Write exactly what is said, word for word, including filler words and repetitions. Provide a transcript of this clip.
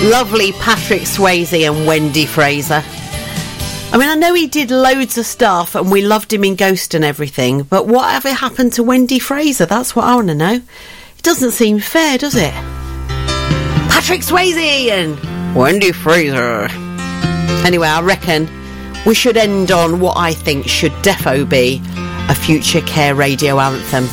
Lovely Patrick Swayze and Wendy Fraser. I mean, I know he did loads of stuff and we loved him in Ghost and everything, but whatever happened to Wendy Fraser? That's what I want to know. It doesn't seem fair, does it? Patrick Swayze and Wendy Fraser. Anyway, I reckon we should end on what I think should defo be a Future Care radio anthem.